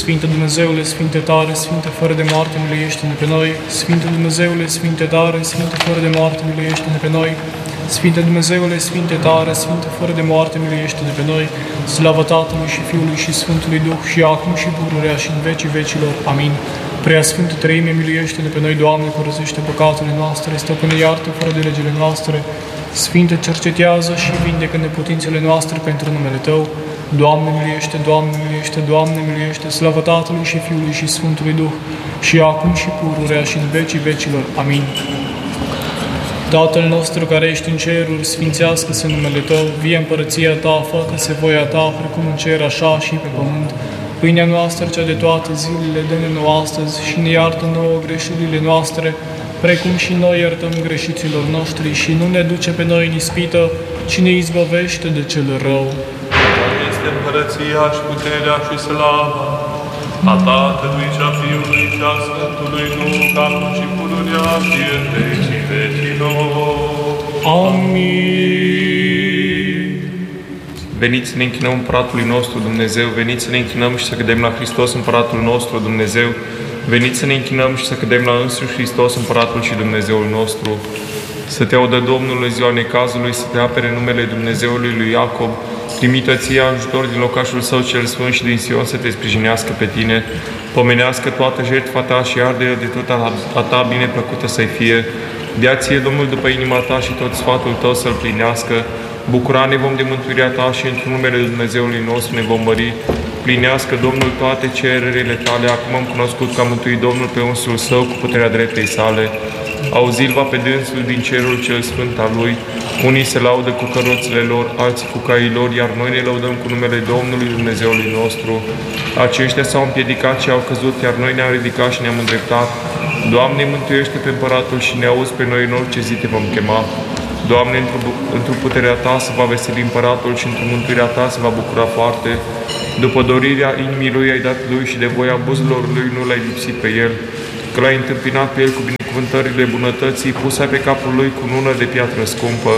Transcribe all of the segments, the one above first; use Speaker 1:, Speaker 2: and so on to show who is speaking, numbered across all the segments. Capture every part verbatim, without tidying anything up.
Speaker 1: Sfinte Dumnezeule, Sfinte tare, Sfinte fără de moarte, miluiește-ne pe noi. Sfinte Dumnezeule, Sfinte tare, Sfinte fără de moarte, miluiește-ne pe noi. Sfinte Dumnezeule, Sfinte tare, Sfinte fără de moarte, miluiește-ne pe noi. Slavă Tatălui și Fiului și Sfântului Duh, și acum și pururea și în vecii vecilor. Amin. Prea Sfântă Treime, miluiește-ne pe noi, Doamne, curățește păcatele noastre, stăpâne, iartă fără de legile noastre. Sfinte, cercetează și vindecă neputințele noastre pentru numele Tău. Doamne, miluiește, Doamne, miluiește, Doamne, miluiește, slavă Tatălui și Fiului și Sfântului Duh, și acum și pururea și în vecii vecilor. Amin. Tatăl nostru care ești în ceruri, sfințească-se numele Tău, vie împărăția Ta, facă-se voia Ta, precum în cer, așa și pe pământ. Pâinea noastră, cea de toate zilele, dă-ne nouă astăzi și ne iartă nouă greșelile noastre, precum și noi iertăm greșiților noștri, și nu ne duce pe noi în ispită, ci ne izbăvește de cel rău.
Speaker 2: Este împărăția și puterea și slava a Tatălui și a Fiului și a Sfântului Duh, acum și pururea și în vecii vecilor.
Speaker 1: Amin.
Speaker 3: Veniți să ne închinăm Împăratului nostru Dumnezeu, veniți să ne închinăm și să cădem la Hristos Împăratul nostru Dumnezeu, veniți să ne închinăm și să cădem la însuși Hristos Împăratul și Dumnezeul nostru. Să te audă Domnul în ziua necazului, să te apere numele Dumnezeului lui Iacob, trimită ție ajutor din locașul său cel sfânt și din Sion să te sprijinească pe tine, pomenească toată jertfa ta și arde de tot a ta bineplăcută să-i fie. Dea ție Domnul după inima ta și tot sfatul tău să-l plinească. Bucura ne vom de mântuirea ta și într-un numele Dumnezeului nostru ne vom mări. Plinească Domnul toate cererile tale, acum am cunoscut că a mântuit Domnul pe unsul său cu puterea dreptei sale. Auzi-l va pe dânsul din cerul cel sfânt al lui. Unii se laudă cu căruțele lor, alții cu caii lor, iar noi ne laudăm cu numele Domnului Dumnezeului nostru. Aceștia s-au împiedicat și au căzut, iar noi ne-am ridicat și ne-am îndreptat. Doamne, mântuiește pe împăratul și ne auzi pe noi în orice zi te vom chema. Doamne, într-o puterea Ta se va veseli împăratul și într-o mântuirea Ta se va bucura foarte. După dorirea inimii lui ai dat lui și de voia buzilor lui nu l-ai lipsit pe el, că l-ai întâmpinat pe el cu binecuvântările bunătății, pusai pe capul lui cu nună de piatră scumpă.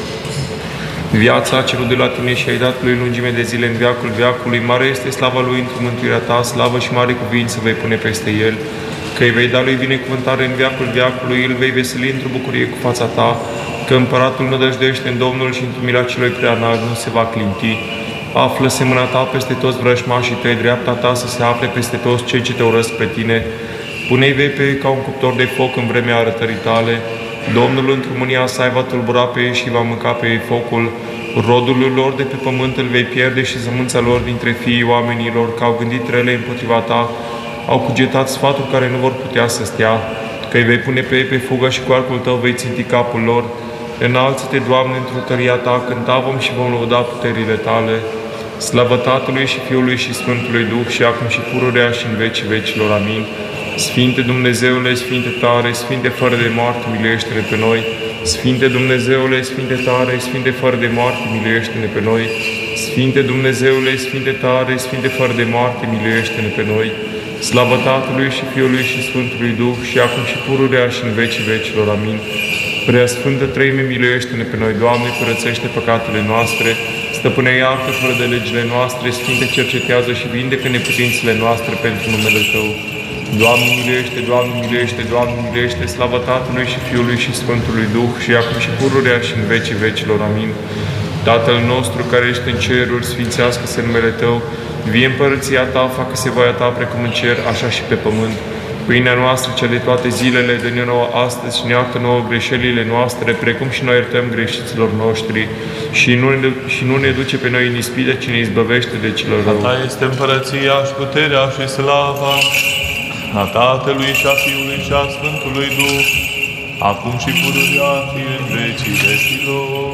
Speaker 3: Viața a cerut de la tine și ai dat lui lungime de zile în veacul veacului. Mare este slava lui într-o mântuirea ta, slavă și mare cuvință vei pune peste el, că îi vei da lui binecuvântare în veacul veacului, îl vei veseli într-o bucurie cu fața ta, că împăratul nădăjduiește în Domnul și într-o mila celui prea înalt nu se va clinti. Află semâna ta peste toți vrăjmașii tăi, dreapta ta să se afle peste toți cei ce te urăsc pe tine. Pune-i vei pe ei ca un cuptor de foc în vremea arătării tale. Domnul într-o mânia sa va tulbura pe ei și va mânca pe ei focul. Rodul lor de pe pământ îl vei pierde și sămânța lor dintre fiii oamenilor, că au gândit rele împotriva ta, au cugetat sfatul care nu vor putea să stea, că îi vei pune pe ei pe fugă și cu arcul tău vei ținti capul lor. Înalță-te, Doamne, într-o tăria ta, cânta vom și vom lăuda puterile tale. Slavă Tatălui și Fiului și Sfântului Duh, și acum și pururea și în vecii vecilor. Amin. Sfinte Dumnezeule, Sfinte tare, Sfinte fără de moarte, miluiește-ne pe noi. Sfinte Dumnezeule, Sfinte tare, Sfinte fără de moarte, miluiește-ne pe noi. Sfinte Dumnezeule, Sfinte tare, Sfinte fără de moarte, miluiește-ne pe noi. Slavă Tatălui și Fiului și Sfântului Duh, și acum și pururea și în vecii vecilor. Amin. Prea Sfântă Treime, miluiește-ne pe noi, Doamne, curățește păcatele noastre, Stăpâne, iartă fără de legile noastre, Sfinte, cercetează și vindecă neputințele noastre pentru numele Tău. Doamne, miluiește, Doamne, miluiește, Doamne, miluiește, slavă Tatălui și Fiului și Sfântului Duh, și acum și pururea și în vecii vecilor. Amin. Tatăl nostru care ești în ceruri, sfințească-se numele Tău, vie împărăția Ta, facă-se voia Ta precum în cer, așa și pe pământ. Pâinea noastră, cea de toate zilele, dă-ne nouă astăzi și ne iartă nouă greșelile noastre, precum și noi iertăm greșiților noștri. Și nu, ne, și nu ne duce pe noi în ispită, ci ne izbăvește de cel rău.
Speaker 2: A Ta este împărăția și puterea și slava a Tatălui și a Fiului și a Sfântului Duh, acum și pururea și în vecii vecilor.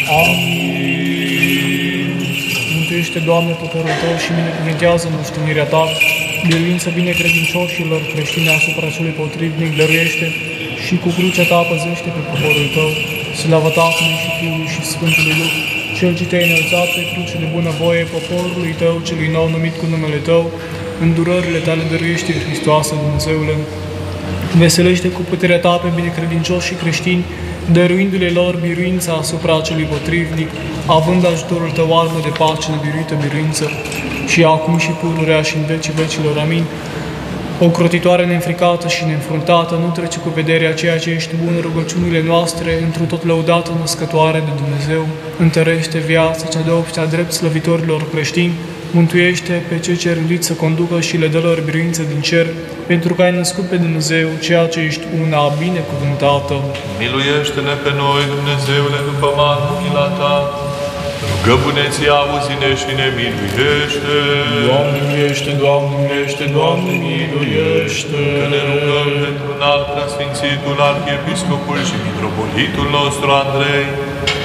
Speaker 1: Amin. Mântuiește, Doamne, poporul Tău și binecuvintează moștenirea Ta, biruință binecredincioșilor creștini asupra celui potrivnic, dăruiește și cu crucea Ta păzește pe poporul Tău. Slavă Tatălui și Fiului și Sfântului Duh, Cel ce Te-ai înălțat pe cruce de bunăvoie poporului Tău, celui nou numit cu numele Tău, îndurările Tale dăruiește, Hristoase, Dumnezeule. Veselește cu puterea Ta pe binecredincioși și creștini, dăruindu-le lor biruința asupra celui potrivnic, având ajutorul Tău armă de pace, de biruită biruință. și acum și pururea și în vecii vecilor. Amin. O crotitoare neînfricată și neînfruntată, nu trece cu vederea ceea ce ești bun, rugăciunile noastre, într-un tot lăudată născătoare de Dumnezeu, întărește viața cea de obștea drept slăvitorilor creștini, mântuiește pe cei ce rânduit să conducă și le dă lor biruință din cer, pentru că ai născut pe Dumnezeu, ceea ce ești una binecuvântată.
Speaker 2: Miluiește-ne pe noi, Dumnezeule, după mare mila ta. Rugăbuneții auzi-ne și ne miluiește.
Speaker 1: Doamne miluiește, Doamne miluiește, Doamne miluiește.
Speaker 2: Că ne rugăm pentru înalt preasfințitul arhiepiscopul și mitropolitul nostru Andrei,